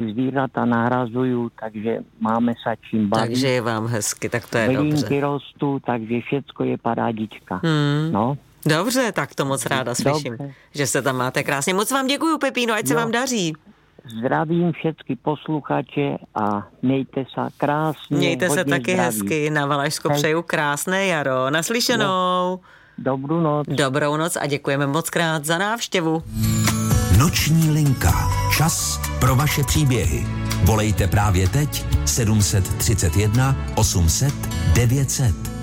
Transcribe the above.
zvířata nahrazují, takže máme sa čím bavit. Takže je vám hezky, tak to je dobře. Bylínky rostou, takže všecko je parádička. No. Dobře, tak to moc ráda slyším, že se tam máte krásně. Moc vám děkuju, Pepíno, ať se vám daří. Zdravím všetky posluchače a mějte se krásně. Mějte se taky hezky, na Valašsko přeju krásné jaro. Naslyšenou. Dobrou noc. Dobrou noc a děkujeme moc krát za návštěvu. Noční linka. Čas pro vaše příběhy. Volejte právě teď 731 800 900.